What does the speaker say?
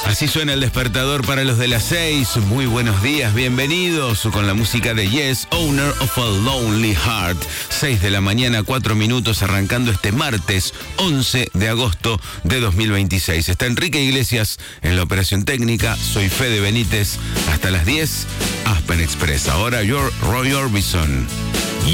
Así suena el despertador para los de las 6. Muy buenos días, bienvenidos con la música de Yes, Owner of a Lonely Heart. 6 de la mañana, 4 minutos, arrancando este martes 11 de agosto de 2026. Está Enrique Iglesias en la operación técnica. Soy Fede Benítez. Hasta las 10, Aspen Express. Ahora Roy Orbison.